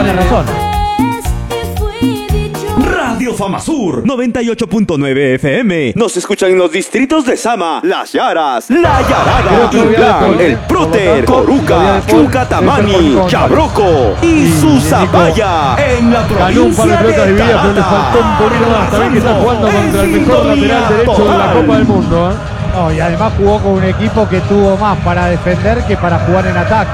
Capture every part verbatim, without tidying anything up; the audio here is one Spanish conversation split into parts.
tiene razón. Radio Famasur noventa y ocho punto nueve F M. Nos escuchan en los distritos de Sama, Las Yaras, La Yarada, Inclán, El Próter, Coruca, Chucatamani, Chabroco y Susapaya. En la provincia de pelotas divididas, pero le faltó un poquito más. También que está jugando contra el mejor lateral derecho de la Copa del Mundo, ¿eh? No, y además jugó con un equipo que tuvo más para defender que para jugar en ataque.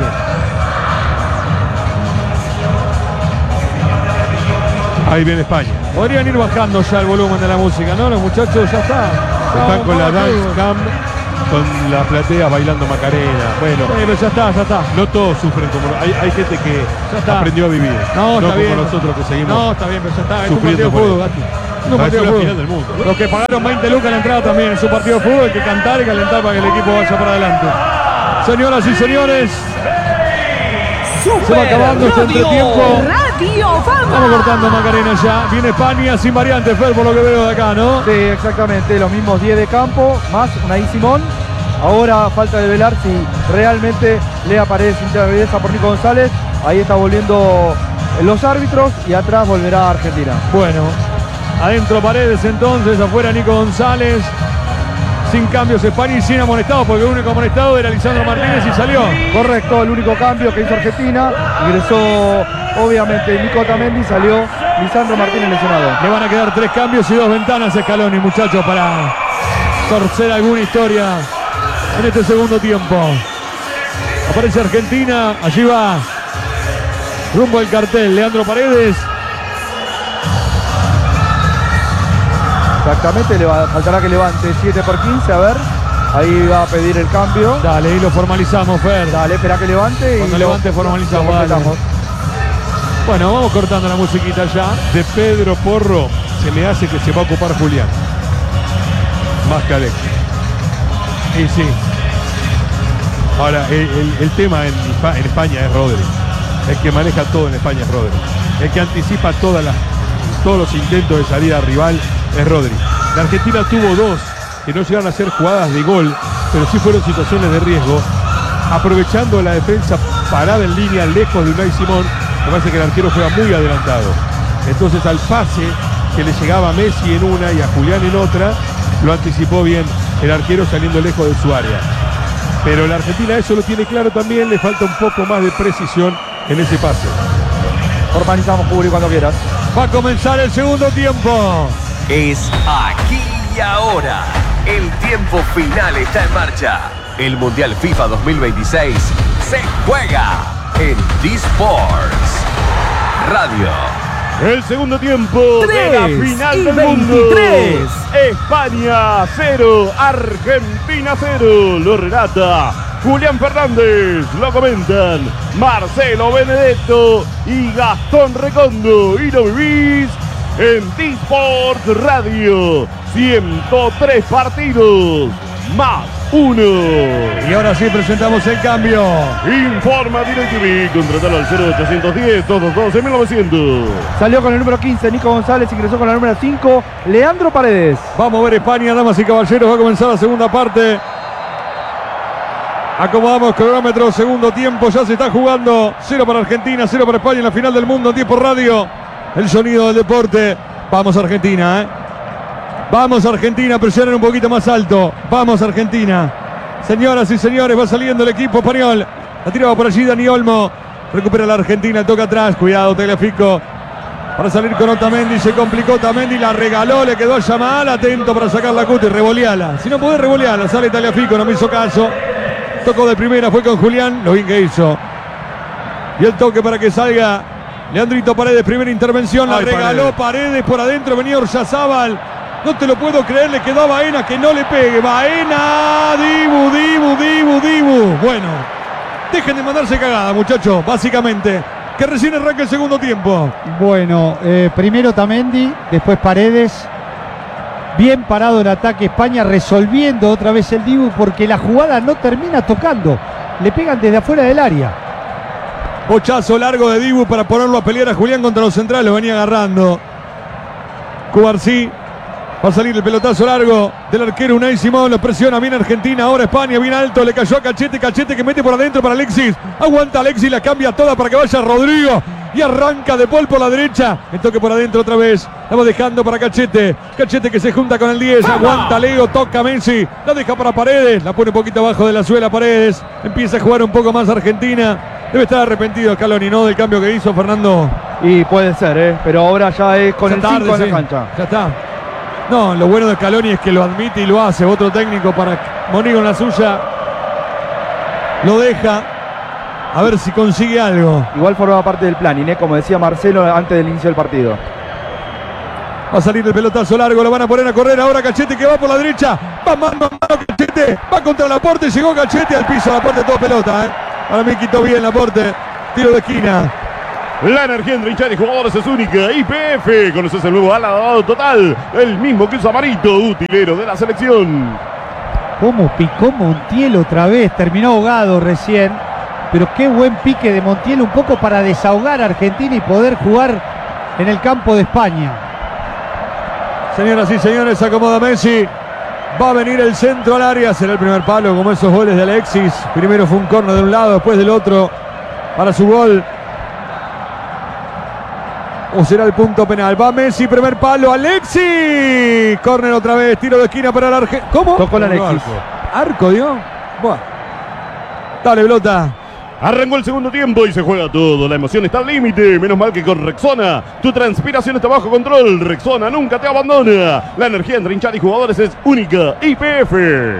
Ahí viene España. Podrían ir bajando ya el volumen de la música, ¿no? Los muchachos ya está. Están con la dance cam, con la platea bailando Macarena. Bueno, sí, pero ya está, ya está. No todos sufren como... Hay, hay gente que ya está. Aprendió a vivir. No, no está como bien. Nosotros que seguimos. No, está bien, pero ya está. Es un partido de fútbol, Gatti. Es un partido de fútbol. Final del mundo. Los que pagaron veinte lucas en la entrada también es un partido de fútbol. Hay que cantar y calentar para que el equipo vaya para adelante. Señoras y señores, Super se va acabando este entretiempo. Radio Fama. Estamos cortando Macarena ya. Viene España sin variante, Fer, por lo que veo de acá, ¿no? Sí, exactamente. Los mismos diez de campo, más Unai Simón. Ahora falta de velar si realmente Lea Paredes interesa por Nico González. Ahí está volviendo los árbitros y atrás volverá Argentina. Bueno, adentro Paredes entonces, afuera Nico González. Sin cambios España y sin amonestados, porque el único amonestado era Lisandro Martínez y salió. Correcto, el único cambio que hizo Argentina. Ingresó obviamente Nico Otamendi, salió Lisandro Martínez lesionado. Le van a quedar tres cambios y dos ventanas a Scaloni, muchachos, para torcer alguna historia en este segundo tiempo. Aparece Argentina, allí va rumbo al cartel Leandro Paredes. Exactamente, le va, faltará que levante siete por quince, a ver. Ahí va a pedir el cambio. Dale, y lo formalizamos, Fer. Dale, espera que levante. Cuando y levante, lo, formalizamos. lo Vale. Bueno, vamos cortando la musiquita ya. De Pedro Porro se me hace que se va a ocupar Julián. Más que Alexis. Y sí. Ahora, el, el, el tema en, en España es Rodri. El que maneja todo en España es Rodri. El que anticipa todas las, todos los intentos de salida rival es Rodri. La Argentina tuvo dos que no llegaron a ser jugadas de gol, pero sí fueron situaciones de riesgo, aprovechando la defensa parada en línea lejos de Unai Simón. Me parece que el arquero juega muy adelantado. Entonces al pase que le llegaba a Messi en una y a Julián en otra, lo anticipó bien el arquero saliendo lejos de su área. Pero la Argentina eso lo tiene claro también, le falta un poco más de precisión en ese pase. Formalizamos, Publi, cuando quieras. Va a comenzar el segundo tiempo. Es aquí y ahora. El tiempo final está en marcha. El Mundial FIFA dos mil veintiséis se juega en D-Sports Radio. El segundo tiempo tres de la final del veintitrés. mundo. España cero, Argentina cero. Lo relata Julián Fernández, lo comentan Marcelo Benedetto y Gastón Recondo. Y lo vivís en D-Sports Radio. ciento tres partidos más uno. Y ahora sí presentamos el cambio. Informa DirecTV. Contratalo al cero ochocientos diez, doscientos doce, mil novecientos. Salió con el número quince Nico González, ingresó con la número cinco Leandro Paredes. Vamos a ver España, damas y caballeros. Va a comenzar la segunda parte. Acomodamos cronómetro, segundo tiempo. Ya se está jugando. Cero para Argentina, cero para España en la final del mundo. Tiempo radio. El sonido del deporte. Vamos Argentina, ¿eh? Vamos Argentina, presionen un poquito más alto. Vamos Argentina. Señoras y señores, va saliendo el equipo español. La tiraba por allí Dani Olmo. Recupera la Argentina, toca atrás. Cuidado, Tagliafico. Para salir con Otamendi, se complicó Otamendi, la regaló, le quedó a Yamal. Atento para sacar la cuta y revoleala. Si no podés revoleala, sale Tagliafico, no me hizo caso. Tocó de primera, fue con Julián, lo bien que hizo. Y el toque para que salga Leandrito Paredes, primera intervención, la Ay, regaló Paredes. Paredes por adentro, venía Oryazábal. No te lo puedo creer, le quedó a Baena que no le pegue. Baena, Dibu, Dibu, Dibu, Dibu. Bueno, dejen de mandarse cagada, muchachos, básicamente. Que recién arranca el segundo tiempo. Bueno, eh, primero Otamendi, después Paredes. Bien parado el ataque España, resolviendo otra vez el Dibu porque la jugada no termina tocando. Le pegan desde afuera del área. Bochazo largo de Dibu para ponerlo a pelear a Julián contra los centrales. Lo venía agarrando Cubarsí. Va a salir el pelotazo largo del arquero Unai Simón. Lo presiona bien Argentina. Ahora España, bien alto. Le cayó a Cachete. Cachete que mete por adentro para Alexis. Aguanta Alexis. La cambia toda para que vaya Rodrigo. y arranca De Paul por la derecha. El toque por adentro otra vez. Estamos dejando para Cachete. Cachete que se junta con el diez. Aguanta Leo, toca Messi. La deja para Paredes. La pone un poquito abajo de la suela Paredes. Empieza a jugar un poco más Argentina. Debe estar arrepentido Scaloni, ¿no? Del cambio que hizo Fernando. Y puede ser, ¿eh? Pero ahora ya es con Ya el tarde, cinco en sí. la cancha. Ya está. No, lo bueno de Scaloni es que lo admite y lo hace. Otro técnico para Monigo en la suya. Lo deja. A ver si consigue algo. Igual formaba parte del planning, ¿eh? Como decía Marcelo antes del inicio del partido. Va a salir el pelotazo largo, lo van a poner a correr ahora Cachete que va por la derecha. Va mano a mano Cachete, va contra Laporte, llegó Cachete al piso, Laporte todo pelota, ¿eh? Para mí quitó bien Laporte, tiro de esquina. La energía entre hinchada y jugadores es única. Y P F, conoces el nuevo ala total, el mismo que usa Marito, utilero de la selección. ¿Cómo picó Montiel otra vez? Terminó ahogado recién. Pero qué buen pique de Montiel, un poco para desahogar a Argentina y poder jugar en el campo de España. Señoras y señores, acomoda Messi. Va a venir el centro al área. Será el primer palo, como esos goles de Alexis. Primero fue un córner de un lado, después del otro. Para su gol. O será el punto penal. Va Messi, primer palo. Alexis. Córner otra vez. Tiro de esquina para el Argentina. ¿Cómo? Tocó el Alexis. Arco, arco dio. Buah. Dale, pelota. Arrancó el segundo tiempo y se juega todo. La emoción está al límite. Menos mal que con Rexona tu transpiración está bajo control. Rexona nunca te abandona. La energía entre hinchada y jugadores es única. Y P F.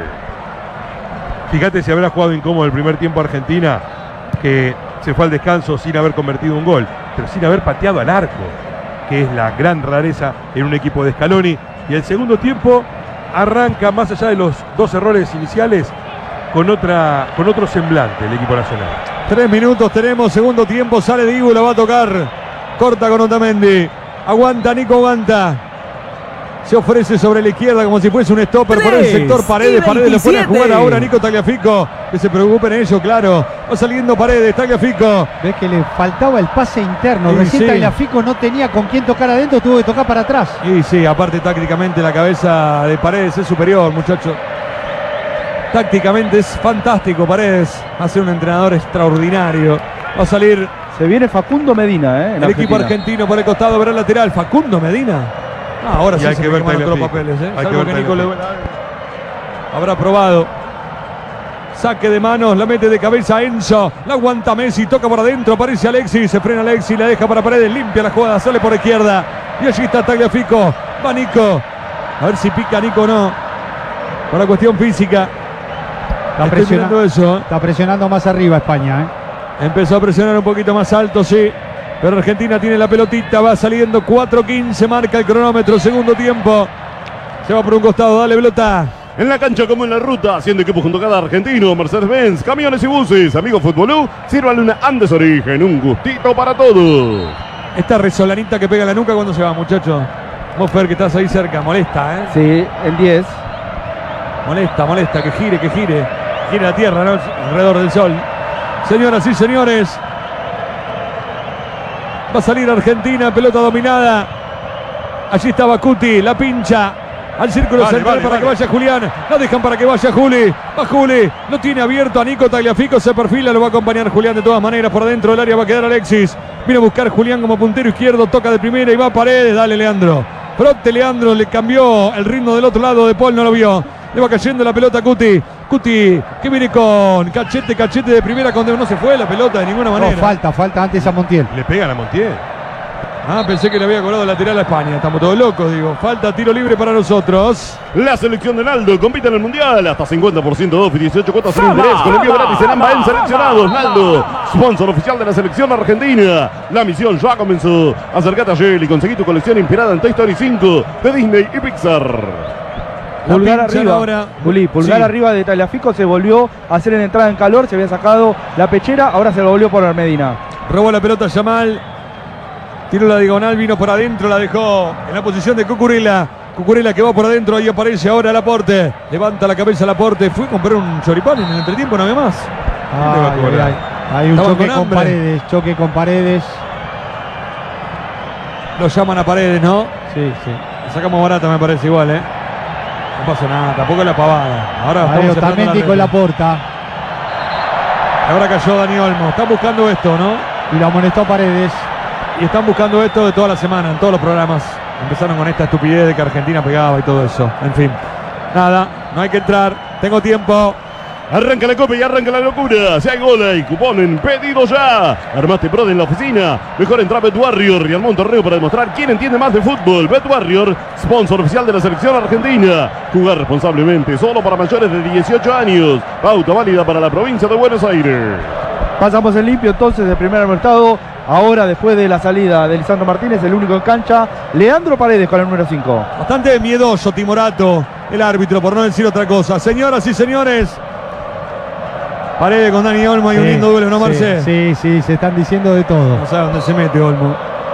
Fíjate si habrá jugado incómodo el primer tiempo Argentina, que se fue al descanso sin haber convertido un gol, pero sin haber pateado al arco, que es la gran rareza en un equipo de Scaloni. Y el segundo tiempo arranca, más allá de los dos errores iniciales, con otra con otro semblante el equipo nacional. Tres minutos tenemos, segundo tiempo, sale Dibu, la va a tocar. Corta con Otamendi. Aguanta, Nico aguanta. Se ofrece sobre la izquierda como si fuese un stopper por el sector Paredes. Paredes lo pone a jugar ahora Nico Tagliafico. Que se preocupen ellos, claro. Va saliendo Paredes, Tagliafico. Ves que le faltaba el pase interno. Sí, Recién sí. Tagliafico no tenía con quién tocar adentro, tuvo que tocar para atrás. Y sí, aparte tácticamente la cabeza de Paredes es superior, muchachos. Tácticamente es fantástico Paredes. Hace un entrenador extraordinario. Va a salir Se viene Facundo Medina, ¿eh? En el equipo Argentina. argentino por el costado, verá el lateral. Facundo Medina. Ah, ahora Y sí hay se que me ver queman otros Tagliafico. papeles, ¿eh? Hay Salvo que ver que Nico le Tagliafico. duela algo. Habrá probado. Saque de manos, la mete de cabeza Enzo. La aguanta Messi, toca por adentro, aparece Alexis. Se frena Alexis, la deja para Paredes, limpia la jugada, sale por izquierda. Y allí está Tagliafico. Va Nico. A ver si pica Nico o no. Por la cuestión física. Está, Estoy presiona- mirando eso, ¿eh? está presionando más arriba España, ¿eh? Empezó a presionar un poquito más alto, sí. Pero Argentina tiene la pelotita, va saliendo cuatro quince, marca el cronómetro, segundo tiempo. Se va por un costado, dale pelota. En la cancha como en la ruta, haciendo equipo junto a cada argentino, Mercedes-Benz, camiones y buses, amigos Futbolú, sírvale una Andes Origen, un gustito para todos. Esta resolanita que pega en la nuca cuando se va, muchachos. Vos, Fer, que estás ahí cerca, molesta, ¿eh? Sí, en diez. Molesta, molesta, que gire, que gire. Gire la tierra, ¿no? Alrededor del sol. Señoras y señores. Va a salir Argentina, pelota dominada. Allí está Bacuti, la pincha. Al círculo Vale, central vale, para vale. que vaya Julián. La dejan para que vaya Juli. Va Juli. Lo tiene abierto a Nico Tagliafico. Se perfila. Lo va a acompañar Julián de todas maneras. Por dentro del área va a quedar Alexis. Viene a buscar Julián como puntero izquierdo. Toca de primera y va a Paredes. Dale, Leandro. Frote, Leandro. Le cambió el ritmo del otro lado. De Paul no lo vio. Le va cayendo la pelota a Cuti. Cuti que viene con cachete, cachete de primera. Con no se fue la pelota de ninguna No, manera. falta, falta antes a Montiel. Le pegan a Montiel. Ah, pensé que le había cobrado lateral a España. Estamos todos locos, digo. Falta tiro libre para nosotros. La selección de Naldo compite en el Mundial. Hasta cincuenta por ciento off y dieciocho cuotas sin interés. Con envío gratis en ambas en seleccionados. Naldo, sponsor oficial de la selección argentina. La misión ya comenzó. Acércate a Shell y conseguí tu colección inspirada en Toy Story cinco de Disney y Pixar. La Pulgar pinchan arriba. ahora. Juli, pulgar Sí. arriba de Tagliafico. Se volvió a hacer en entrada en calor. Se había sacado la pechera. Ahora se lo volvió por Medina. Robó la pelota Yamal. Tiró la diagonal, vino por adentro, la dejó en la posición de Cucurella. Cucurella que va por adentro, ahí aparece ahora Laporte. Levanta la cabeza Laporte. Fue a comprar un choripán en el entretiempo, no había más. Ay, ay, ay. Hay un Estaban choque con con hambre. Paredes, choque con Paredes. Lo llaman a Paredes, ¿no? Sí, sí. Le sacamos barata, me parece igual, ¿eh? No pasa nada, tampoco es la pavada. Ahora Ahí estamos cerrando Otamendi la con la red. porta. Ahora cayó Dani Olmo. Están buscando esto, ¿no? Y lo amonestó Paredes. Y están buscando esto de toda la semana, en todos los programas. Empezaron con esta estupidez de que Argentina pegaba y todo eso. En fin, nada, no hay que entrar. Tengo tiempo. Arranca la copa y arranca la locura. Si hay gol hay cupón en pedido ya. Armaste Pro en la oficina. Mejor entra a Bet Warrior y armó un torneo para demostrar quién entiende más de fútbol. Bet Warrior, sponsor oficial de la selección argentina. Jugar responsablemente, solo para mayores de dieciocho años. Pauta válida para la provincia de Buenos Aires. Pasamos en limpio entonces de primer apartado. Ahora, después de la salida de Lisandro Martínez, el único en cancha, Leandro Paredes con el número cinco. Bastante miedoso, timorato, el árbitro, por no decir otra cosa. Señoras y señores, Paredes con Dani Olmo, hay sí, un lindo duelo, ¿no, Marce? Sí, sí, sí, se están diciendo de todo. No sabe dónde se mete Olmo.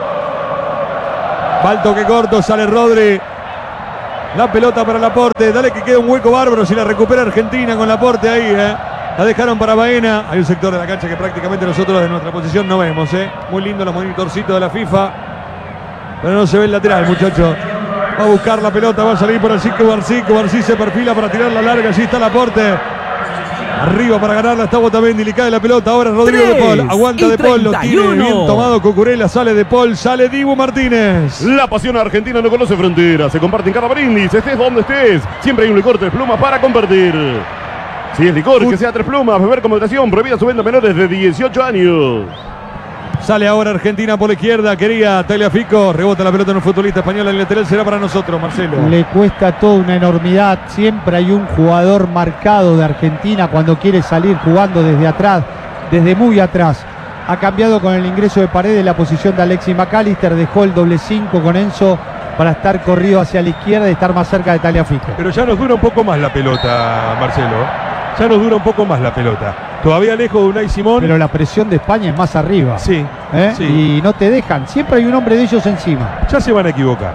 Va el toque corto, sale Rodri. La pelota para Laporte. Dale que queda un hueco bárbaro si la recupera Argentina con Laporte ahí, ¿eh? La dejaron para Baena. Hay un sector de la cancha que prácticamente nosotros de nuestra posición no vemos, ¿eh? Muy lindo los monitorcitos de la FIFA. Pero no se ve el lateral, muchachos. Va a buscar la pelota, va a salir por el Cico Barcí. Barcí se perfila para tirar la larga. Allí está Laporte. Arriba para ganarla está Otamendi, le cae la pelota. Ahora Rodrigo De Paul, aguanta De Paul, lo tiene bien tomado Cucurella, sale De Paul, sale Dibu Martínez. La pasión argentina no conoce fronteras, se comparte en cada brindis, estés donde estés. Siempre hay un licor Tres Plumas para compartir. Si es licor, que sea Tres Plumas, beber con moderación, prohibida su venta a menores de dieciocho años. Sale ahora Argentina por la izquierda, quería Tagliafico, rebota la pelota en un futbolista español, el lateral será para nosotros, Marcelo. Le cuesta toda una enormidad, siempre hay un jugador marcado de Argentina cuando quiere salir jugando desde atrás, desde muy atrás. Ha cambiado con el ingreso de Paredes la posición de Alexis McAllister, dejó el doble cinco con Enzo para estar corrido hacia la izquierda y estar más cerca de Tagliafico. Pero ya nos dura un poco más la pelota, Marcelo. Ya nos dura un poco más la pelota. Todavía lejos de Unai Simón. Pero la presión de España es más arriba. Sí, ¿Eh? sí. Y no te dejan. Siempre hay un hombre de ellos encima. Ya se van a equivocar.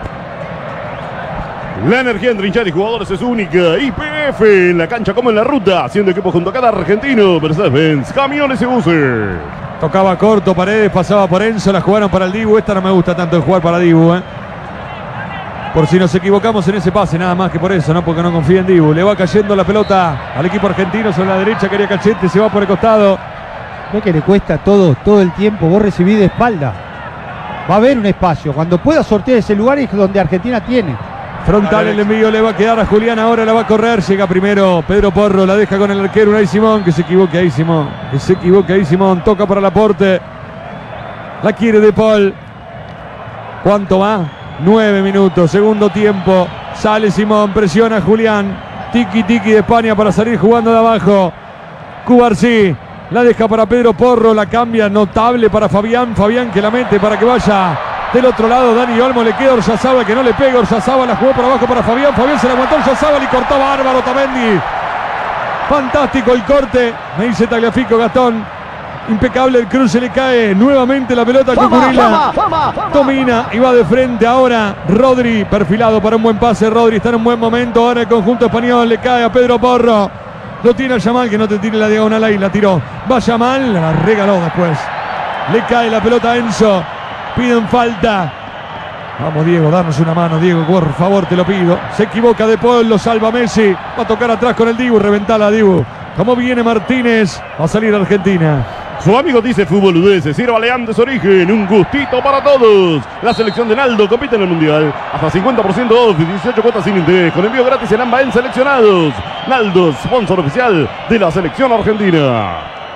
La energía en trinchar y jugadores es única. Y P F en la cancha como en la ruta. Haciendo equipo junto a cada argentino. Mercedes-Benz, camiones y buses. Tocaba corto, Paredes pasaba por Enzo. La jugaron para el Dibu. Esta no me gusta tanto de jugar para Dibu, ¿eh? Por si nos equivocamos en ese pase, nada más que por eso, ¿no? Porque no confía en Dibu. Le va cayendo la pelota al equipo argentino sobre la derecha, quería Cachete, se va por el costado. Ve que le cuesta todo, todo el tiempo. Vos recibís de espalda. Va a haber un espacio. Cuando pueda sortear ese lugar es donde Argentina tiene. Frontal el envío, le va a quedar a Julián, ahora la va a correr. Llega primero Pedro Porro, la deja con el arquero Unai Simón. Que se equivoque ahí Simón, que se equivoque ahí Simón. Toca para Laporte. La quiere De Paul. ¿Cuánto va? Nueve minutos, segundo tiempo. Sale Simón, presiona a Julián. Tiki tiki de España para salir jugando de abajo. Cubarsí la deja para Pedro Porro, la cambia notable para Fabián. Fabián que la mete para que vaya del otro lado. Dani Olmo, le queda Oryazábal que no le pega. Oryazábal la jugó por abajo para Fabián. Fabián se la aguantó Oryazábal y cortó bárbaro Otamendi. Fantástico el corte, me dice Tagliafico Gastón. Impecable el cruce, le cae nuevamente la pelota a Cucurella. Domina y va de frente ahora Rodri, perfilado para un buen pase. Rodri está en un buen momento ahora el conjunto español. Le cae a Pedro Porro. Lo tiene a Yamal, que no te tire la diagonal ahí, la tiró. Va Yamal, la regaló después. Le cae la pelota a Enzo. Piden falta. Vamos Diego, darnos una mano Diego, por favor te lo pido. Se equivoca De Paul, lo salva Messi. Va a tocar atrás con el Dibu, reventala Dibu. Como viene Martínez, va a salir Argentina. Su amigo dice Fútbol U D S, sírvale antes origen, un gustito para todos. La selección de Naldo compite en el Mundial. Hasta cincuenta por ciento off y dieciocho cuotas sin interés. Con envío gratis en Amba en seleccionados. Naldo, sponsor oficial de la selección argentina.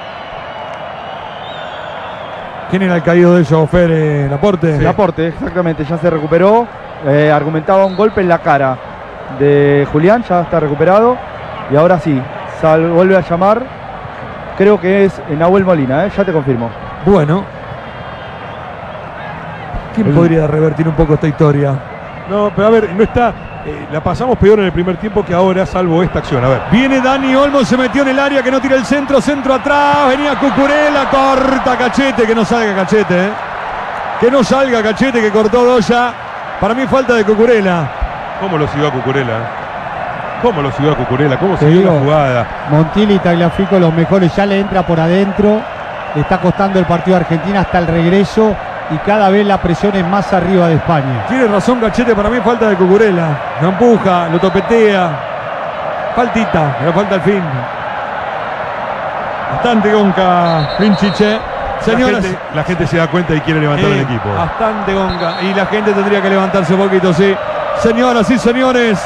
¿Quién era el caído de ellos, Fer? Eh, ¿Laporte? Sí. Laporte, exactamente, ya se recuperó. Eh, argumentaba un golpe en la cara de Julián, ya está recuperado. Y ahora sí, sal, vuelve a llamar. Creo que es Nahuel Molina, ¿eh? Ya te confirmo. Bueno. ¿Quién el... podría revertir un poco esta historia? No, pero a ver, no está... Eh, la pasamos peor en el primer tiempo que ahora, salvo esta acción. A ver. Viene Dani Olmo, se metió en el área, que no tira el centro, centro atrás. Venía Cucurella, corta Cachete, que no salga Cachete, ¿eh? Que no salga Cachete, que cortó Doya. Para mí falta de Cucurella. ¿Cómo lo siguió a Cucurella? ¿Cómo lo siguió a Cucurella? ¿Cómo siguió la jugada? Montiel y Tagliafico los mejores, ya le entra por adentro. Le está costando el partido a Argentina hasta el regreso. Y cada vez la presión es más arriba de España. Tiene razón Cachete, para mí falta de Cucurella. Lo empuja, lo topetea. Faltita, pero falta el fin. Bastante gonca Pinchiche. Señoras, la gente, la gente se da cuenta y quiere levantar eh, el equipo. Bastante gonga. Y la gente tendría que levantarse un poquito, sí. Señoras y señores.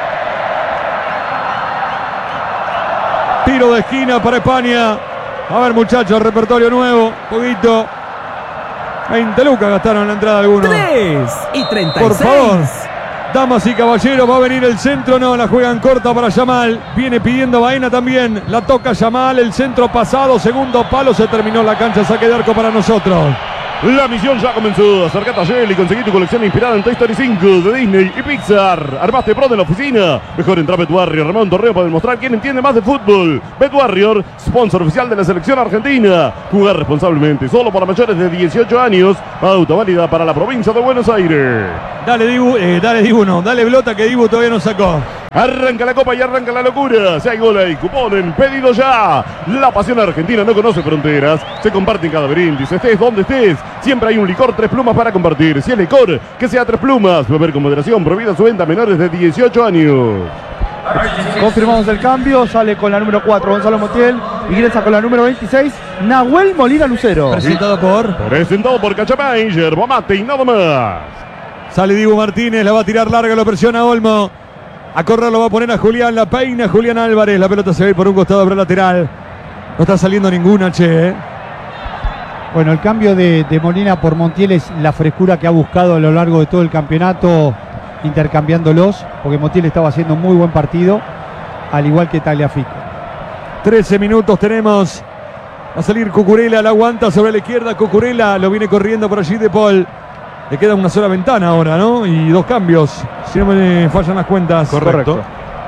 Tiro de esquina para España. A ver, muchachos, repertorio nuevo. Poquito. veinte lucas gastaron en la entrada algunos. tres y treinta y seis. Por favor. Damas y caballeros, va a venir el centro. No, la juegan corta para Yamal. Viene pidiendo Baena también. La toca Yamal. El centro pasado. Segundo palo. Se terminó la cancha. Saque de arco para nosotros. La misión ya comenzó. Acércate a Shell y conseguí tu colección inspirada en Toy Story cinco de Disney y Pixar. Armaste pro de la oficina. Mejor entra a Bet Warrior. Armá un torneo para demostrar quién entiende más de fútbol. Bet Warrior, sponsor oficial de la selección argentina. Jugar responsablemente. Solo para mayores de dieciocho años. Auto válida para la provincia de Buenos Aires. Dale, Dibu. Eh, dale, Dibu no. Dale, Blota, que Dibu todavía no sacó. Arranca la copa y arranca la locura. Si hay gol hay cupón en pedido ya. La pasión argentina no conoce fronteras. Se comparte en cada brindis. Estés donde estés. Siempre hay un licor tres plumas para compartir. Si es licor, que sea tres plumas. Beber con moderación. Prohibida su venta a menores de dieciocho años. Confirmamos el cambio. Sale con la número cuatro Gonzalo Montiel. Ingresa con la número veintiséis Nahuel Molina Lucero. Presentado por... Presentado por Cachapay, yerba mate y nada más. Sale Dibu Martínez. La va a tirar larga. Lo presiona Olmo. A correr lo va a poner a Julián. La peina Julián Álvarez. La pelota se va a ir por un costado para el lateral. No está saliendo ninguna, che. ¿eh? Bueno, el cambio de, de Molina por Montiel es la frescura que ha buscado a lo largo de todo el campeonato, intercambiándolos, porque Montiel estaba haciendo un muy buen partido, al igual que Tagliafico. trece minutos tenemos. Va a salir Cucurella, la aguanta sobre la izquierda. Cucurella lo viene corriendo por allí de Paul. Le queda una sola ventana ahora, ¿no? Y dos cambios, si no me fallan las cuentas. Correcto.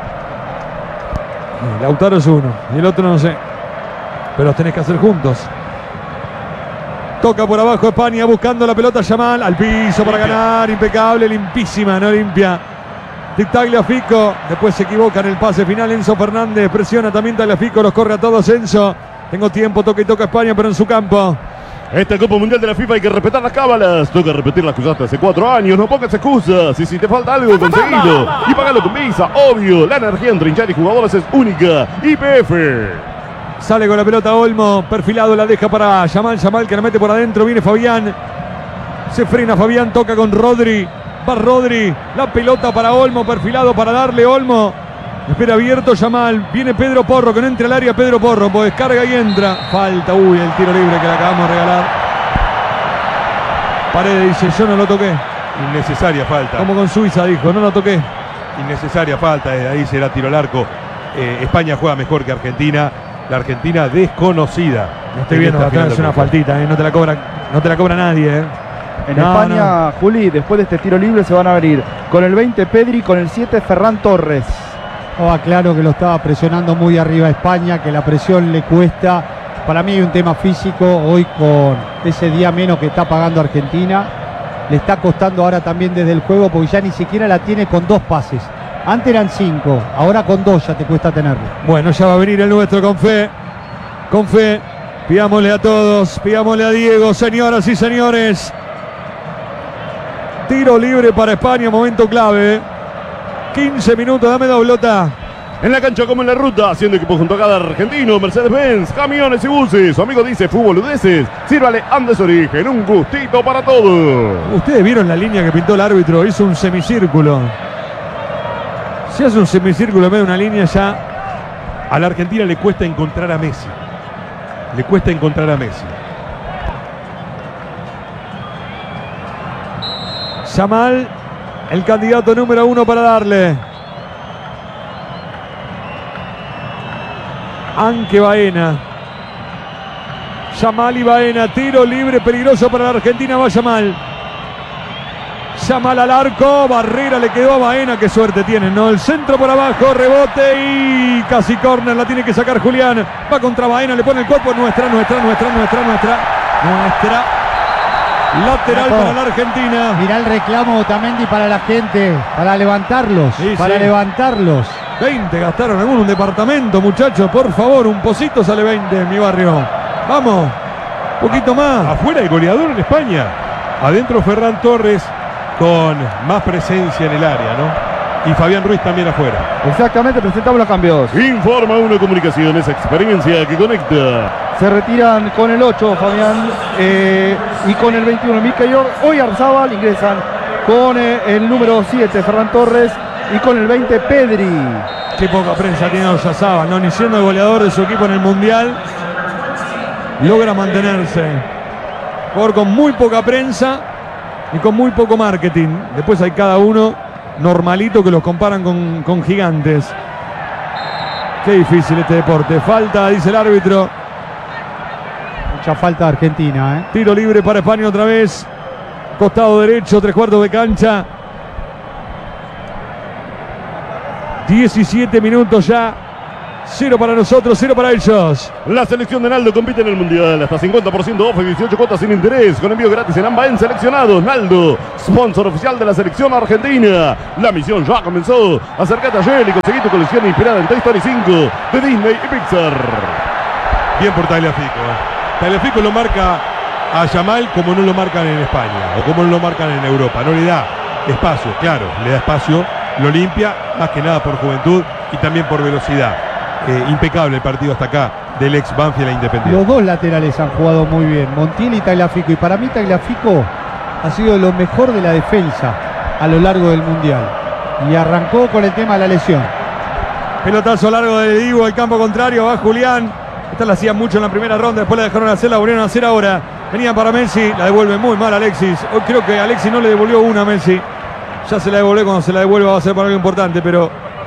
Lautaro es uno y el otro no sé. Pero los tenés que hacer juntos. Toca por abajo España buscando la pelota. Yamal al piso para ganar. Impecable, limpísima, no limpia. Tagliafico. Después se equivoca en el pase final. Enzo Fernández presiona también Tagliafico. Los corre a todos Enzo. Tengo tiempo, toca y toca España, pero en su campo. Esta Copa Mundial de la FIFA hay que respetar las cábalas. Toca repetir las que usaste hace cuatro años. No pongas excusas. Y si te falta algo, conseguilo. Y pagalo con Visa, obvio. La energía en trinchar y jugadores es única. Y P F. Sale con la pelota Olmo. Perfilado, la deja para Yamal. Yamal que la mete por adentro. Viene Fabián. Se frena Fabián. Toca con Rodri. Va Rodri. La pelota para Olmo. Perfilado para darle Olmo. Espera abierto Yamal. Viene Pedro Porro. Que no entre al área Pedro Porro. Pues descarga y entra. Falta. Uy, el tiro libre que le acabamos de regalar. Paredes dice: yo no lo toqué. Innecesaria falta. Como con Suiza dijo: no lo toqué. Innecesaria falta. Desde ahí será tiro al arco. Eh, España juega mejor que Argentina. La Argentina desconocida. No estoy viendo, acá es una faltita, eh. no te la cobra, no te la cobra nadie. Eh. En no, España, no. Juli, después de este tiro libre se van a venir con el veinte Pedri, con el siete Ferran Torres. Oh, claro que lo estaba presionando muy arriba España, que la presión le cuesta. Para mí hay un tema físico, hoy con ese día menos que está pagando Argentina, le está costando ahora también desde el juego, porque ya ni siquiera la tiene con dos pases. Antes eran cinco, ahora con dos ya te cuesta tenerlo. Bueno, ya va a venir el nuestro con fe. Con fe. Pidámosle a todos, pidámosle a Diego, señoras y señores. Tiro libre para España, momento clave. quince minutos, dame doblota. En la cancha como en la ruta, haciendo equipo junto a cada argentino, Mercedes-Benz, camiones y buses. Su amigo dice fútbol boludeces. Sírvale Andes Origen, un gustito para todos. Ustedes vieron la línea que pintó el árbitro, hizo un semicírculo. Si hace un semicírculo en vez de una línea ya. A la Argentina le cuesta encontrar a Messi. Le cuesta encontrar a Messi. Yamal, el candidato número uno para darle. Anque Baena. Yamal y Baena. Tiro libre peligroso para la Argentina. Va Yamal. Yamal al arco. Barrera le quedó a Baena. Qué suerte tienen, ¿no? El centro por abajo. Rebote y casi córner. La tiene que sacar Julián. Va contra Baena. Le pone el cuerpo. Nuestra, nuestra, nuestra, nuestra, nuestra. Nuestra. Lateral Marco, para la Argentina. Mirá el reclamo Otamendi para la gente. Para levantarlos. Sí, para sí. levantarlos. veinte gastaron algún un departamento, muchachos. Por favor, un pocito sale veinte en mi barrio. Vamos. Un poquito más. Afuera el goleador en España. Adentro Ferran Torres con más presencia en el área, ¿no? Y Fabián Ruiz también afuera. Exactamente, presentamos los cambios. Informa Uno Comunicaciones, experiencia que conecta. Se retiran con el ocho, Fabián, eh, y con el veintiuno, Mikel Oyarzábal. Ingresan con eh, el número siete, Ferran Torres, y con el veinte, Pedri. Qué poca prensa tiene Oyarzábal, ¿no? Ni siendo el goleador de su equipo en el Mundial, logra mantenerse. Jugador con muy poca prensa y con muy poco marketing. Después hay cada uno normalito que los comparan con, con gigantes. Qué difícil este deporte. Falta, dice el árbitro. Mucha falta de Argentina, ¿eh? Tiro libre para España otra vez. Costado derecho, tres cuartos de cancha. diecisiete minutos ya. Cero para nosotros, cero para ellos. La selección de Naldo compite en el Mundial. Hasta cincuenta por ciento off y dieciocho cuotas sin interés. Con envío gratis en AMBA en seleccionados. Naldo, sponsor oficial de la selección argentina. La misión ya comenzó. Acércate a Shell y conseguí tu colección inspirada en Toy Story cinco de Disney y Pixar. Bien por Tagliafico. Tagliafico lo marca a Yamal como no lo marcan en España o como no lo marcan en Europa. No le da espacio, claro, le da espacio, lo limpia, más que nada por juventud y también por velocidad. Eh, impecable el partido hasta acá del ex Banfield a Independiente. Los dos laterales han jugado muy bien, Montiel y Tagliafico, y para mí Tagliafico ha sido lo mejor de la defensa a lo largo del Mundial, y arrancó con el tema de la lesión. Pelotazo largo de Diego al campo contrario, va Julián. Esta la hacían mucho en la primera ronda, después la dejaron hacer, la volvieron a hacer ahora. Venían para Messi, la devuelve muy mal Alexis. Hoy creo que Alexis no le devolvió una a Messi. Ya se la devolvió, cuando se la devuelva va a ser para algo importante, pero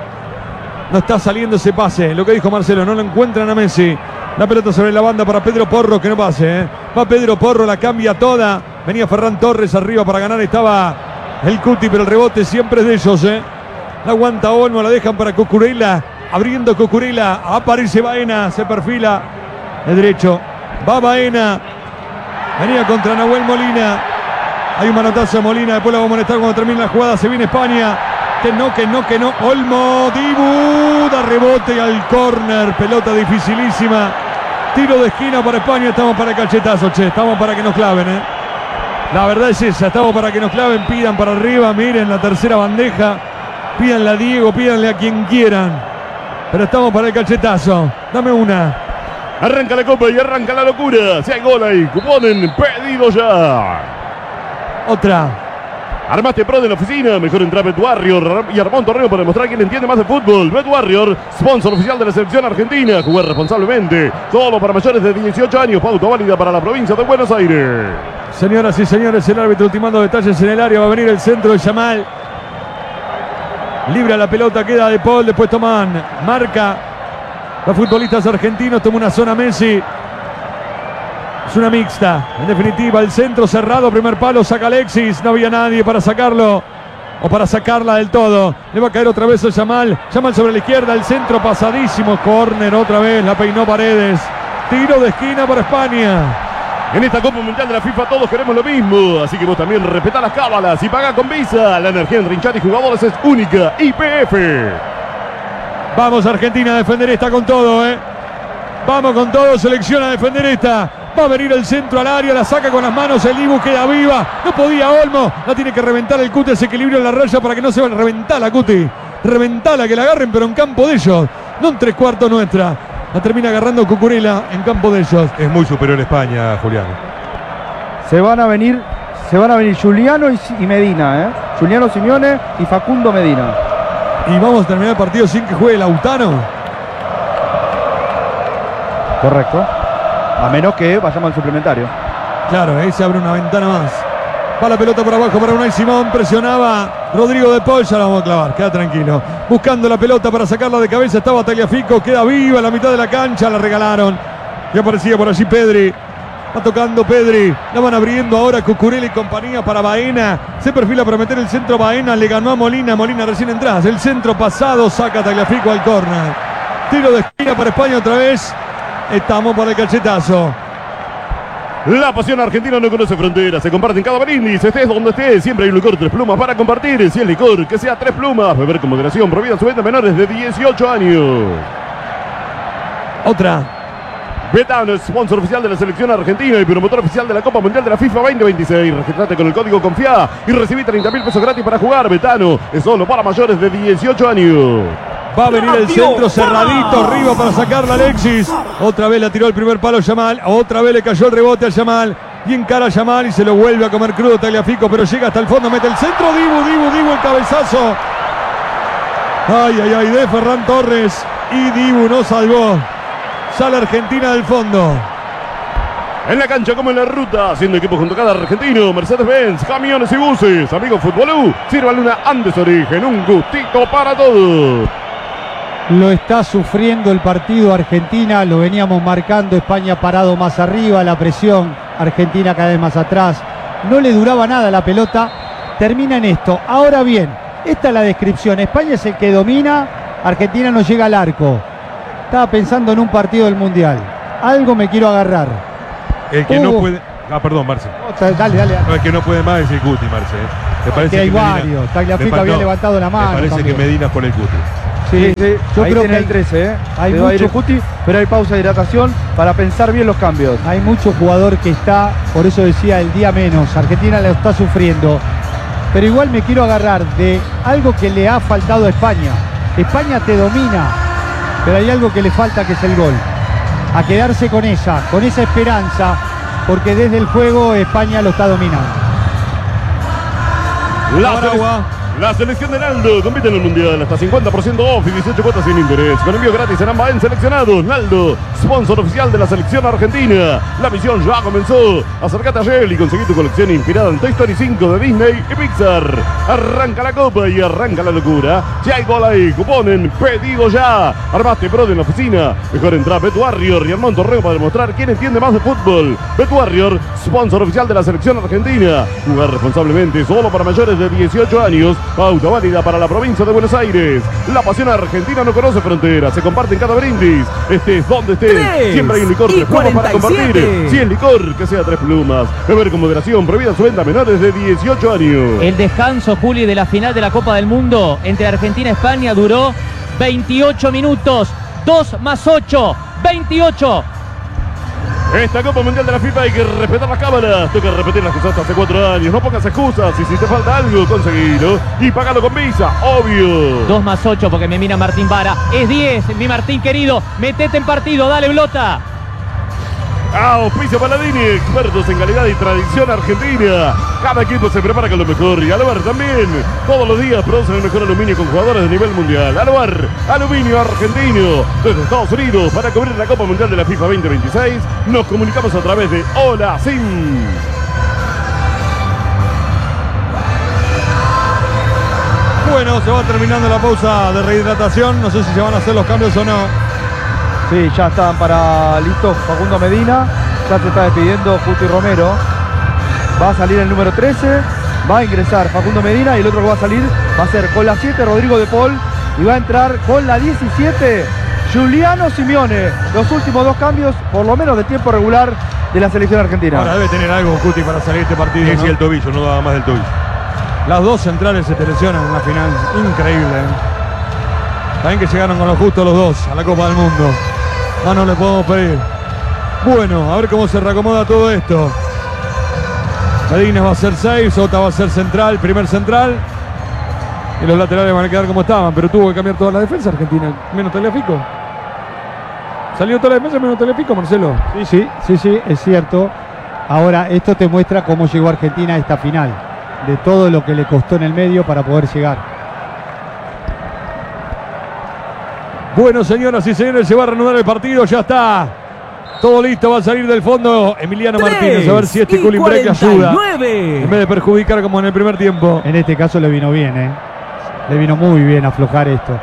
no está saliendo ese pase. Lo que dijo Marcelo, no lo encuentran a Messi. La pelota sobre la banda para Pedro Porro, que no pase, ¿eh? Va Pedro Porro, la cambia toda. Venía Ferran Torres arriba para ganar, estaba el Cuti, pero el rebote siempre es de ellos, ¿eh? La aguanta Olmo, la dejan para Cucurella. Abriendo Cucurella, aparece Baena, se perfila de derecho. Va Baena. Venía contra Nahuel Molina. Hay un manotazo de Molina, después la va a molestar cuando termine la jugada. Se viene España. Que no, que no, que no. Olmo, Dibu, da rebote al córner. Pelota dificilísima. Tiro de esquina para España. Estamos para el cachetazo, che. Estamos para que nos claven, ¿eh? La verdad es esa. Estamos para que nos claven. Pidan para arriba. Miren la tercera bandeja. Pídanle a Diego, pídanle a quien quieran. Pero estamos para el cachetazo. Dame una. Arranca la copa y arranca la locura. Si hay gol ahí, cuponen pedido ya. Otra. Armaste Pro de la oficina. Mejor entra a Bet Warrior y armó un torneo para demostrar quién entiende más de fútbol. Bet Warrior, sponsor oficial de la selección argentina. Jugar responsablemente. Solo para mayores de dieciocho años. Pauta válida para la provincia de Buenos Aires. Señoras y señores, el árbitro ultimando detalles en el área. Va a venir el centro de Yamal. Libra la pelota, queda De Paul, después toman marca los futbolistas argentinos, toma una zona Messi. Es una mixta, en definitiva, el centro cerrado, primer palo, saca Alexis, no había nadie para sacarlo o para sacarla del todo. Le va a caer otra vez a Yamal, Yamal sobre la izquierda, el centro pasadísimo, córner otra vez, la peinó Paredes. Tiro de esquina para España. En esta Copa Mundial de la FIFA todos queremos lo mismo, así que vos también respetá las cábalas y pagá con Visa. La energía en Rinchar y jugadores es única. Y P F. Vamos Argentina a defender esta con todo, ¿eh? Vamos con todo, selección a defender esta. Va a venir el centro al área, la saca con las manos, el Dibu queda viva. No podía Olmo, la tiene que reventar el Cuti, ese equilibrio en la raya para que no se vaya a reventar la Cuti. Reventala, que la agarren, pero en campo de ellos, no en tres cuartos nuestra. La termina agarrando Cucurella en campo de ellos. Es muy superior España, Julián. Se van a venir, se van a venir Giuliano y, y Medina, ¿eh? Giuliano Simeone y Facundo Medina. Y vamos a terminar el partido sin que juegue Lautaro. Correcto. A menos que vayamos al suplementario. Claro, ahí se abre una ventana más. Va la pelota por abajo para Unai Simón. Presionaba Rodrigo De Paul. Ya la vamos a clavar, queda tranquilo. Buscando la pelota para sacarla de cabeza. Estaba Tagliafico. Queda viva a la mitad de la cancha. La regalaron. Y aparecía por allí Pedri. Va tocando Pedri. La van abriendo ahora Cucurella y compañía para Baena. Se perfila para meter el centro. Baena le ganó a Molina. Molina recién entrada. El centro pasado. Saca Tagliafico al córner. Tiro de esquina para España otra vez. Estamos para el cachetazo. La pasión argentina no conoce fronteras, se comparte en cada brindis, estés donde estés, siempre hay un licor tres plumas para compartir. Si es licor, que sea tres plumas, beber con moderación, prohibida su venta a menores de dieciocho años. Otra. Betano es sponsor oficial de la selección argentina y promotor oficial de la Copa Mundial de la FIFA veinte veintiséis. Registrate con el código CONFIA y recibí treinta mil pesos gratis para jugar. Betano es solo para mayores de dieciocho años. Va a venir el centro cerradito arriba para sacarla Alexis. Otra vez la tiró el primer palo Yamal. Otra vez le cayó el rebote a Yamal. Y encara a Yamal y se lo vuelve a comer crudo Tagliafico, pero llega hasta el fondo, mete el centro. Dibu, Dibu, Dibu, el cabezazo. Ay, ay, ay, de Ferran Torres. Y Dibu no salvó. Sale Argentina del fondo. En la cancha como en la ruta, haciendo equipo junto a cada argentino, Mercedes-Benz, camiones y buses, amigos Futbolú, sírvale una Andes Origen, un gustito para todos. Lo está sufriendo el partido Argentina, lo veníamos marcando, España parado más arriba, la presión, Argentina cada vez más atrás, no le duraba nada la pelota, termina en esto. Ahora bien, esta es la descripción, España es el que domina, Argentina no llega al arco. Estaba pensando en un partido del Mundial, algo me quiero agarrar. El que Hugo. no puede... Ah, perdón, Marce. Otra, dale, dale. dale. No, el que no puede más es el Cuti, Marce. ¿eh? Me parece que hay que Medina- varios, Tagliafico me pa- había no, levantado la mano Me parece también. que Medina es por el Cuti. Sí, sí, Yo ahí creo tiene que el hay- trece, ¿eh? hay Le va a ir mucho- el Cuti, pero hay pausa de hidratación para pensar bien los cambios. Hay mucho jugador que está, por eso decía el día menos, Argentina lo está sufriendo. Pero igual me quiero agarrar de algo que le ha faltado a España. España te domina, pero hay algo que le falta, que es el gol. A quedarse con esa, con esa esperanza, porque desde el juego España lo está dominando. La, Ahora sele- agua. la selección de Naldo compite en el Mundial hasta cincuenta por ciento off y dieciocho cuotas sin interés. Con envío gratis en ambas en seleccionados. Naldo, sponsor oficial de la selección argentina. La misión ya comenzó. Acércate a Shell y conseguí tu colección inspirada en Toy Story cinco de Disney y Pixar. Arranca la copa y arranca la locura. Si hay gol ahí, cupón en pedido ya. Armaste pro en la oficina. Mejor entra a Bet Warrior y armó un torneo para demostrar quién entiende más de fútbol. Bet Warrior, sponsor oficial de la selección argentina. Jugar responsablemente solo para mayores de dieciocho años. Pauta válida para la provincia de Buenos Aires. La pasión argentina no conoce fronteras. Se comparte en cada brindis. Estés donde estés. Tres Siempre hay un licor y tres plumas para cuarenta y compartir. siete. Si es licor, que sea tres plumas. Beber con moderación. Prohibida su venta a menores de dieciocho años. El descanso, Juli, de la final de la Copa del Mundo entre Argentina y España duró veintiocho minutos. dos más ocho, veintiocho. Esta Copa Mundial de la FIFA hay que respetar las cámaras. Toca repetir las que usaste hace cuatro años. No pongas excusas. Y si te falta algo, conseguilo. Y pagalo con Visa, obvio. dos más ocho porque me mira Martín Vara. Es diez, mi Martín querido. Metete en partido, dale, Blota. Auspicio Paladini, expertos en calidad y tradición argentina. Cada equipo se prepara con lo mejor y Aluar también. Todos los días producen el mejor aluminio con jugadores de nivel mundial. Aluar, aluminio argentino. Desde Estados Unidos, para cubrir la Copa Mundial de la FIFA veinte veintiséis, nos comunicamos a través de Hola Sim. Bueno, se va terminando la pausa de rehidratación. No sé si se van a hacer los cambios o no. Sí, ya están para listos Facundo Medina. Ya se está despidiendo Cuti Romero. Va a salir el número trece. Va a ingresar Facundo Medina y el otro que va a salir va a ser con la siete Rodrigo de Paul. Y va a entrar con la diecisiete Giuliano Simeone. Los últimos dos cambios, por lo menos de tiempo regular, de la selección argentina. Ahora debe tener algo Cuti para salir este partido. Sí, ¿no? sí, el tobillo, no daba más del tobillo. Las dos centrales se te lesionan en la final. Increíble. ¿eh? También que llegaron con lo justo los dos a la Copa del Mundo. Más no le podemos pedir. Bueno, a ver cómo se reacomoda todo esto. Medina va a ser seis, Sota va a ser central, primer central. Y los laterales van a quedar como estaban, pero tuvo que cambiar toda la defensa argentina. Menos Tagliafico. ¿Salió toda la defensa menos Tagliafico, Marcelo? Sí, sí, sí, sí, es cierto. Ahora, esto te muestra cómo llegó Argentina a esta final. De todo lo que le costó en el medio para poder llegar. Bueno, señoras y señores, se va a reanudar el partido, ya está. Todo listo, va a salir del fondo Emiliano Martínez. A ver si este cooling break ayuda. En vez de perjudicar como en el primer tiempo. En este caso le vino bien, ¿eh? Le vino muy bien aflojar esto.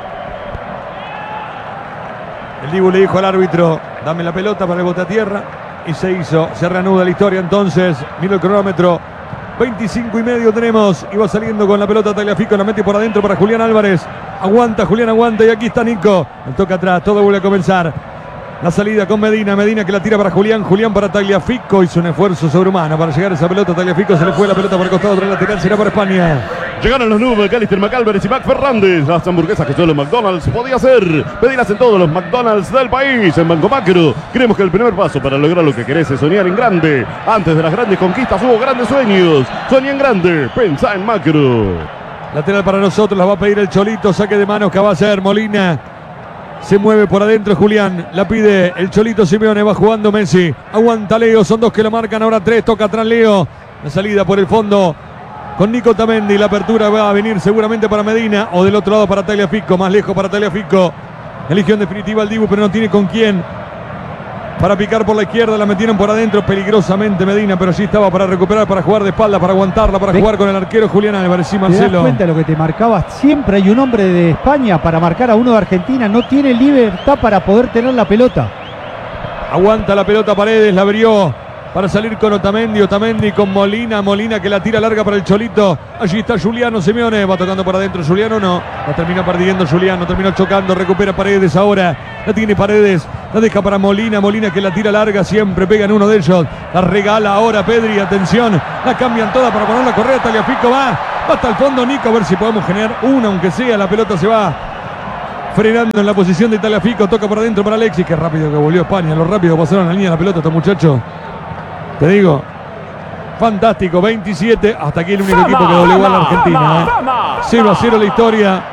El Dibu le dijo al árbitro, dame la pelota para el bote a tierra. Y se hizo, se reanuda la historia entonces. Mira el cronómetro. veinticinco y medio tenemos. Y va saliendo con la pelota Tagliafico. La mete por adentro para Julián Álvarez. Aguanta, Julián aguanta. Y aquí está Nico. El toque atrás. Todo vuelve a comenzar. La salida con Medina. Medina que la tira para Julián. Julián para Tagliafico. Hizo un esfuerzo sobrehumano para llegar a esa pelota. Tagliafico se le fue la pelota por el costado. Otra lateral será para España. Llegaron los nubes, Calister McAlvarez y Mac Fernández. Las hamburguesas que solo McDonald's podía hacer. Pedirlas en todos los McDonald's del país. En Banco Macro, creemos que el primer paso para lograr lo que querés es soñar en grande. Antes de las grandes conquistas hubo grandes sueños. Soñá en grande, pensá en macro. Lateral para nosotros, la va a pedir el Cholito. Saque de manos que va a hacer Molina. Se mueve por adentro Julián. La pide el Cholito Simeone. Va jugando Messi. Aguanta Leo. Son dos que lo marcan. Ahora tres. Toca atrás Leo. La salida por el fondo con Nico Otamendi. La apertura va a venir seguramente para Medina. O del otro lado para Tagliafico. Más lejos para Tagliafico. Eligió en definitiva al Dibu, pero no tiene con quién. Para picar por la izquierda, la metieron por adentro peligrosamente Medina, pero allí estaba para recuperar, para jugar de espalda, para aguantarla, para jugar con el arquero Julián Álvarez. Sí, Marcelo. ¿Te das cuenta de lo que te marcaba? Siempre hay un hombre de España para marcar a uno de Argentina. No tiene libertad para poder tener la pelota. Aguanta la pelota Paredes, la abrió para salir con Otamendi, Otamendi con Molina, Molina que la tira larga para el Cholito. Allí está Juliano Simeone, va tocando por adentro Juliano, no, la termina perdiendo Juliano, terminó chocando, recupera Paredes ahora, la tiene Paredes, la deja para Molina, Molina que la tira larga, siempre pega en uno de ellos, la regala ahora Pedri, atención, la cambian toda para poner la correa, Tagliafico va, va hasta el fondo Nico, a ver si podemos generar una, aunque sea, la pelota se va frenando en la posición de Tagliafico, toca por adentro para Alexis, qué rápido que volvió España, lo rápido que pasaron la línea de la pelota estos muchachos. Te digo, fantástico, veintisiete, hasta aquí el único equipo que doblegó a la Argentina. ¿eh? cero a cero la historia.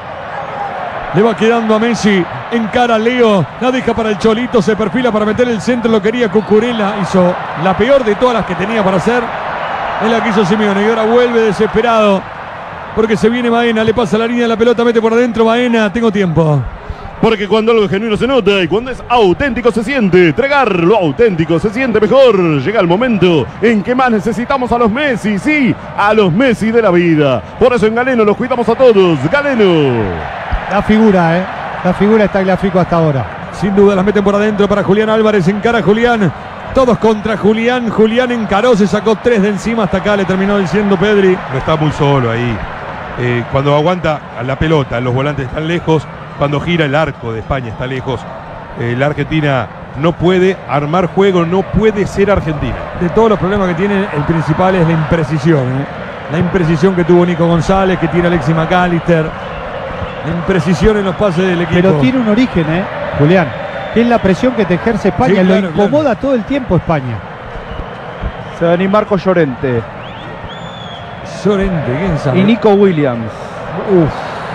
Le va quedando a Messi, encara a Leo, la deja para el Cholito, se perfila para meter el centro, lo quería Cucurella, hizo la peor de todas las que tenía para hacer. Es la que hizo Simeone y ahora vuelve desesperado, porque se viene Baena, le pasa la línea de la pelota, mete por adentro Baena, tengo tiempo. Porque cuando algo genuino se nota y cuando es auténtico se siente. Tragar lo auténtico se siente mejor. Llega el momento en que más necesitamos a los Messi, sí, a los Messi de la vida. Por eso en Galeno los cuidamos a todos. Galeno. La figura, ¿eh? La figura está Tagliafico hasta ahora. Sin duda las meten por adentro para Julián Álvarez. Encara a Julián. Todos contra Julián. Julián encaró, se sacó tres de encima. Hasta acá le terminó diciendo Pedri. No está muy solo ahí. Eh, cuando aguanta a la pelota, los volantes están lejos. Cuando gira el arco de España está lejos. Eh, la Argentina no puede armar juego, no puede ser Argentina. De todos los problemas que tiene, el principal es la imprecisión. ¿eh? La imprecisión que tuvo Nico González, que tira Alexis McAllister. La imprecisión en los pases del equipo. Pero tiene un origen, ¿eh, Julián? Que es la presión que te ejerce España. Sí, claro, lo incomoda claro. todo el tiempo España. Se va a venir Marco Llorente. Llorente, ¿quién sabe? Y Nico Williams. Uf.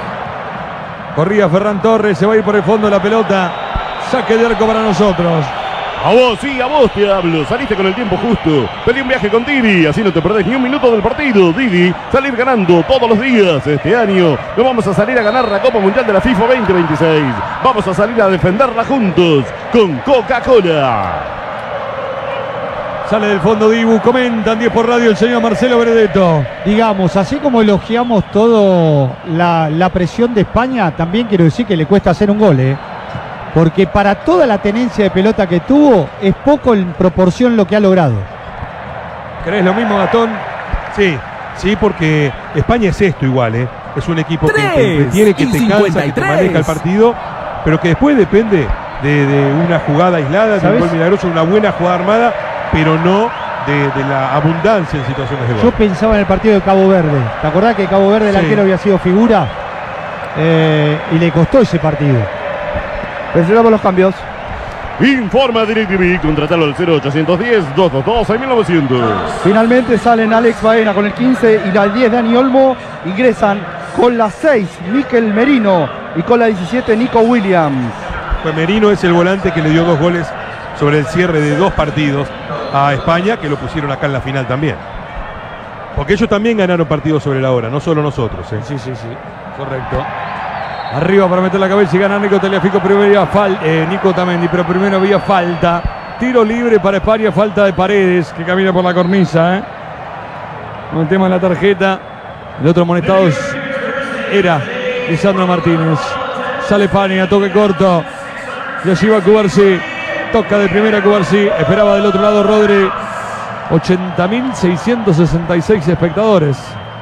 Corría Ferran Torres, se va a ir por el fondo de la pelota. Saque de arco para nosotros. A vos, sí, a vos te hablo. Saliste con el tiempo justo. Pedí un viaje con Didi, así no te perdés ni un minuto del partido. Didi, salir ganando todos los días. Este año no vamos a salir a ganar la Copa Mundial de la FIFA veinte veintiséis. Vamos a salir a defenderla juntos con Coca-Cola. Sale del fondo Dibu, comentan diez por radio el señor Marcelo Benedetto. Digamos, así como elogiamos todo la, la presión de España, también quiero decir que le cuesta hacer un gol, ¿eh? Porque para toda la tenencia de pelota que tuvo, es poco en proporción lo que ha logrado. ¿Crees lo mismo, Gastón? Sí, sí, porque España es esto igual, ¿eh? Es un equipo que, Tres que tiene, que y te cansa, que te cincuenta y maneja el tres. partido, pero que después depende de, de una jugada aislada, de un ¿Sabes? gol milagroso, una buena jugada armada, pero no de, de la abundancia en situaciones de gol. Yo pensaba en el partido de Cabo Verde. ¿Te acordás que Cabo Verde el Sí. arquero había sido figura? Eh, y le costó ese partido. Presionamos los cambios. Informa DirecTV, contratalo al cero ochocientos diez, doscientos veintidós, seis mil novecientos. Finalmente salen Alex Baena con el quince y la diez Dani Olmo. Ingresan con la seis Mikel Merino y con la diecisiete Nico Williams. Pues Merino es el volante que le dio dos goles sobre el cierre de dos partidos a España, que lo pusieron acá en la final también. Porque ellos también ganaron partidos sobre la hora, no solo nosotros. ¿eh? Sí, sí, sí, correcto. Arriba para meter la cabeza y ganar Nico Tagliafico. Primero había falta, eh, Nico Otamendi, pero primero había falta. Tiro libre para España, falta de Paredes, que camina por la cornisa. ¿eh? Con el tema de la tarjeta. El otro amonestado era Lisandro Martínez. Sale España, toque corto. Y allí va Cubarsí. Toca de primera Cubarsí. Esperaba del otro lado Rodri. ochenta mil seiscientos sesenta y seis espectadores.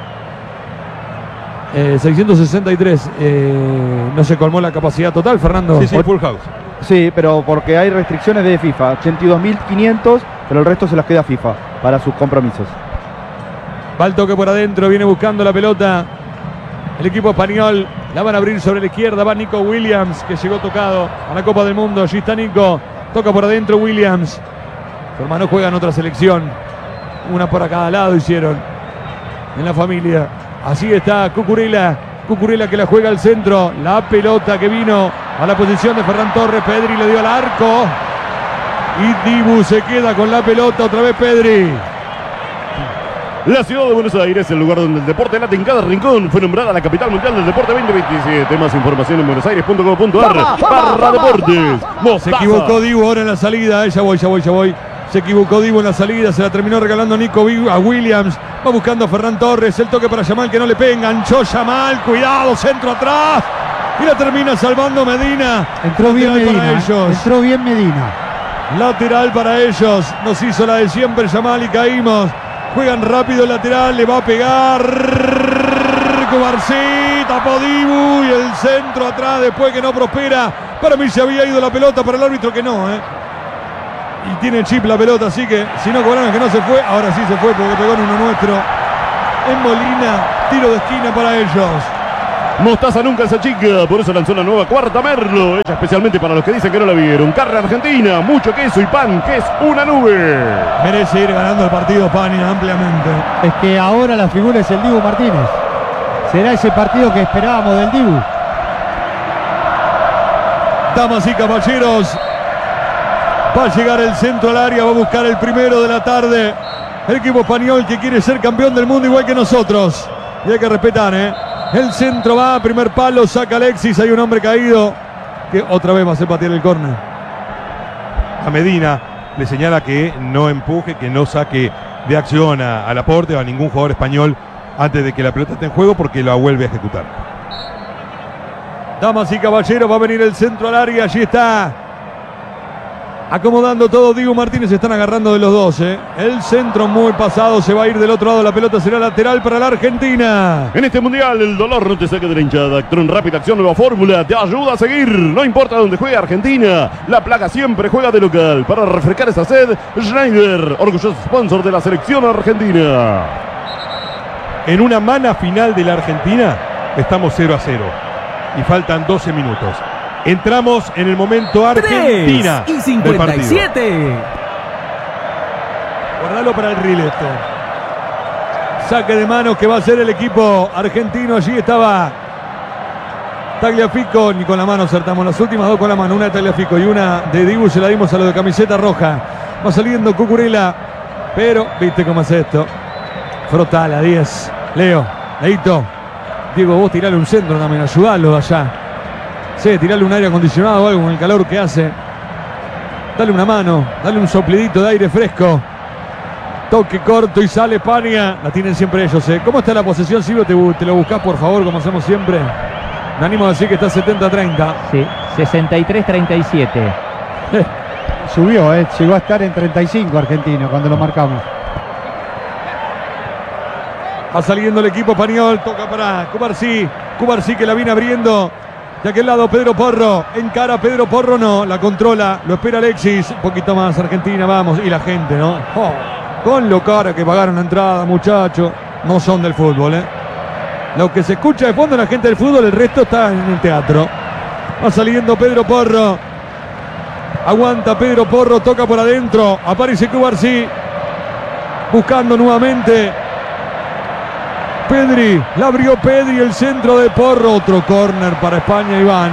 Eh, seiscientos sesenta y tres. Eh, no se colmó la capacidad total, Fernando. Sí, sí, full house. Sí, pero porque hay restricciones de FIFA. ochenta y dos mil quinientos, pero el resto se las queda FIFA para sus compromisos. Va el toque por adentro, viene buscando la pelota. El equipo español la van a abrir sobre la izquierda. Va Nico Williams, que llegó tocado a la Copa del Mundo. Allí está Nico. Toca por adentro Williams. Su hermano juega en otra selección. Una por a cada lado hicieron en la familia. Así está Cucurella. Cucurella que la juega al centro. La pelota que vino a la posición de Ferran Torres. Pedri le dio al arco. Y Dibu se queda con la pelota. Otra vez Pedri. La ciudad de Buenos Aires, el lugar donde el deporte late en cada rincón, fue nombrada la capital mundial del deporte veinte veintisiete. Más información en buenosaires punto com punto ar barra deportes. Se equivocó Dibu ahora en la salida. Eh, ya voy, ya voy, ya voy. Se equivocó Dibu en la salida. Se la terminó regalando Nico a Williams. Va buscando a Ferran Torres. El toque para Yamal que no le pega. Enganchó Yamal. Cuidado, centro atrás. Y la termina salvando Medina. Entró bien Lateral Medina. para ellos. Entró bien Medina. Lateral para ellos. Nos hizo la de siempre Yamal y caímos. Juegan rápido el lateral. Le va a pegar Cubarsí. Tapó Dibu. Y el centro atrás después que no prospera. Para mí se había ido la pelota. Para el árbitro que no, ¿eh? Y tiene chip la pelota, así que si no cobraron que no se fue, ahora sí se fue porque pegó en uno nuestro. En Molina, tiro de esquina para ellos. Mostaza nunca se achica, por eso lanzó la nueva cuarta Merlo, hecha especialmente para los que dicen que no la vieron. Carne argentina, mucho queso y pan, que es una nube. Merece ir ganando el partido Pani ampliamente. Es que ahora la figura es el Dibu Martínez. Será ese partido que esperábamos del Dibu. Damas y caballeros, va a llegar el centro al área, va a buscar el primero de la tarde. El equipo español que quiere ser campeón del mundo igual que nosotros. Y hay que respetar, ¿eh? El centro va, primer palo, saca Alexis, hay un hombre caído que otra vez va a hacer patear el córner. A Medina le señala que no empuje, que no saque de acción a, al aporte o a ningún jugador español antes de que la pelota esté en juego porque la vuelve a ejecutar. Damas y caballeros, va a venir el centro al área, allí está. Acomodando todo, Dibu Martínez, se están agarrando de los dos, ¿eh? El centro muy pasado, se va a ir del otro lado, la pelota será lateral para la Argentina. En este mundial el dolor no te saca de la hinchada. Actron Rápida Acción Nueva Fórmula te ayuda a seguir. No importa dónde juegue Argentina, la placa siempre juega de local. Para refrescar esa sed, Schneider, orgulloso sponsor de la selección argentina. En una mana final de la Argentina estamos cero a cero y faltan doce minutos. Entramos en el momento Argentina y cincuenta y siete. Guardalo para el rilete. Saque de manos que va a ser el equipo argentino. Allí estaba Tagliafico. Ni con la mano acertamos. Las últimas dos con la mano. Una de Tagliafico y una de Dibu. Se la dimos a lo de camiseta roja. Va saliendo Cucurella. Pero, viste cómo es esto. Frota la diez. Leo. Leito. Diego, vos tirale un centro también. Ayudalo allá. Sí, tirarle un aire acondicionado o algo con el calor que hace. Dale una mano, dale un soplidito de aire fresco. Toque corto y sale España. La tienen siempre ellos, ¿eh? ¿Cómo está la posesión, Silvio? ¿Te, te lo buscás, por favor, como hacemos siempre? Me animo a decir que está setenta treinta. Sí, sesenta y tres treinta y siete. Subió, ¿eh? Llegó a estar en treinta y cinco argentino cuando lo marcamos. Va saliendo el equipo español. Toca para Cubarsí. Cubarsí que la viene abriendo. De aquel lado Pedro Porro, encara Pedro Porro, no, la controla, lo espera Alexis, un poquito más Argentina, vamos, y la gente, ¿no? Oh, con lo cara que pagaron la entrada, muchachos, no son del fútbol, ¿eh? Lo que se escucha de fondo la gente del fútbol, el resto está en el teatro. Va saliendo Pedro Porro, aguanta Pedro Porro, toca por adentro, aparece Cubarsí, buscando nuevamente. Pedri, la abrió Pedri, el centro de Porro, otro córner para España, Iván.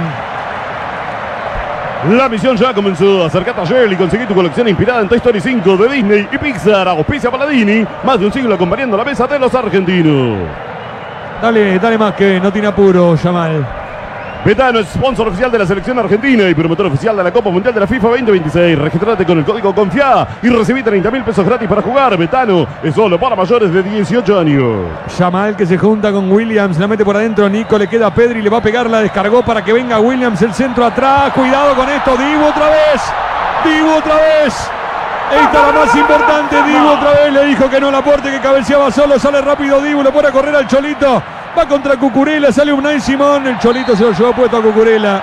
La misión ya comenzó. Acercate a Shell y conseguí tu colección inspirada en Toy Story cinco de Disney y Pixar. Auspicia Paladini, más de un siglo acompañando la mesa de los argentinos. Dale, dale más que no tiene apuro, Yamal. Betano es sponsor oficial de la selección argentina y promotor oficial de la Copa Mundial de la FIFA veinte veintiséis. Registrate con el código CONFIA y recibí treinta mil pesos gratis para jugar. Betano es solo para mayores de dieciocho años. Yamal que se junta con Williams, la mete por adentro. Nico le queda a Pedri, le va a pegar, la descargó para que venga Williams. El centro atrás, cuidado con esto. Dibu otra vez. Dibu otra vez. Esta es la más importante. Dibu otra vez le dijo que no, Laporte, que cabeceaba solo. Sale rápido Dibu, le pone a correr al Cholito. Va contra Cucurella, sale Unai Simón. El Cholito se lo llevó puesto a Cucurella.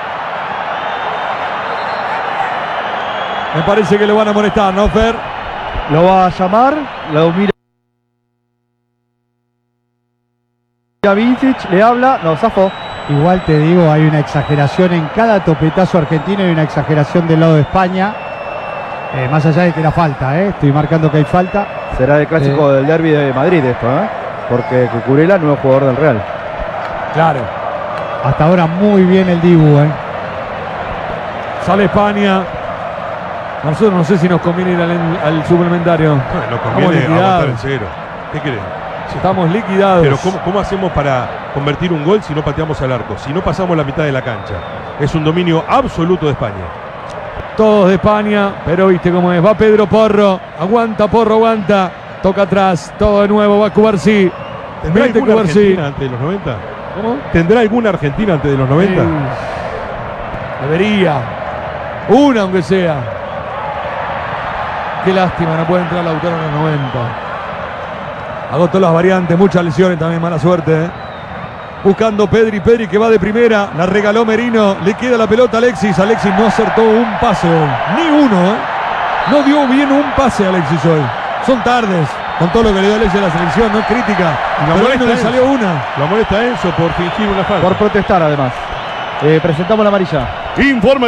Me parece que lo van a molestar, ¿no, Fer? Lo va a llamar, lo mira a Vincic, le habla, no, zafó. Igual te digo, hay una exageración en cada topetazo argentino y una exageración del lado de España. Eh, más allá de que la falta, ¿eh? Estoy marcando que hay falta. Será el clásico eh, del derbi de Madrid esto, ¿eh? porque Cucurella no es jugador del Real. Claro. Hasta ahora muy bien el Dibu, ¿eh? Sale España. A nosotros no sé si nos conviene ir al, al suplementario. No, nos conviene aguantar el cero. ¿Qué querés? Estamos liquidados. Pero ¿cómo, ¿cómo hacemos para convertir un gol si no pateamos al arco? Si no pasamos la mitad de la cancha. Es un dominio absoluto de España. Todos de España, pero viste cómo es. Va Pedro Porro. Aguanta, Porro, aguanta. Toca atrás. Todo de nuevo. Va Cubarsí. ¿Tendrá Mete alguna Cubarsí. Argentina antes de los noventa? ¿Cómo? ¿Tendrá alguna Argentina antes de los noventa? Sí. Debería. Una aunque sea. Qué lástima, no puede entrar Lautaro en los noventa. Agotó las variantes, muchas lesiones también, mala suerte. ¿eh? Buscando Pedri, Pedri que va de primera, la regaló Merino, le queda la pelota a Alexis. Alexis no acertó un pase hoy, ni uno, ¿eh? No dio bien un pase a Alexis hoy. Son tardes, con todo lo que le dio Alexis a la selección, no es crítica. Y lo pero hoy no le molesta salió una. Lo molesta Enzo por fingir una falta. Por protestar además. Eh, presentamos la amarilla. Informa